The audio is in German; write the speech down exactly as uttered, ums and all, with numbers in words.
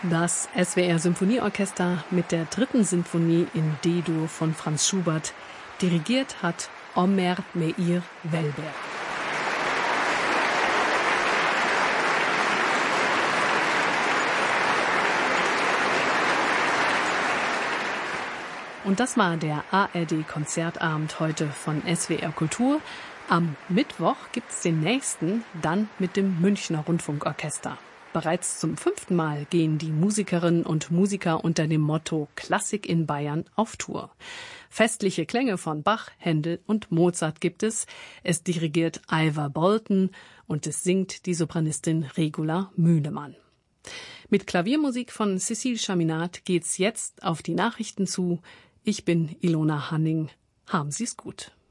Das S W R Symphonieorchester mit der dritten Sinfonie in D-Dur von Franz Schubert. Dirigiert hat Omer Meir Welber. Und das war der A R D-Konzertabend heute von S W R Kultur. Am Mittwoch gibt's den nächsten, dann mit dem Münchner Rundfunkorchester. Bereits zum fünften Mal gehen die Musikerinnen und Musiker unter dem Motto Klassik in Bayern auf Tour. Festliche Klänge von Bach, Händel und Mozart gibt es. Es dirigiert Ivar Bolton und es singt die Sopranistin Regula Mühlemann. Mit Klaviermusik von Cécile Chaminade geht's jetzt auf die Nachrichten zu. Ich bin Ilona Hanning. Haben Sie's gut.